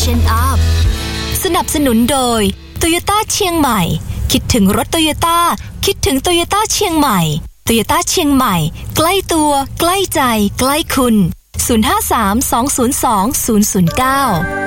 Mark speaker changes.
Speaker 1: Freshen Up สนับสนุนโดย Toyota เชียงใหม่คิดถึงรถ Toyota คิดถึง Toyota เชียงใหม่ Toyota เชียงใหม่ใกล้ตัวใกล้ใจใกล้คุณ 053-202-009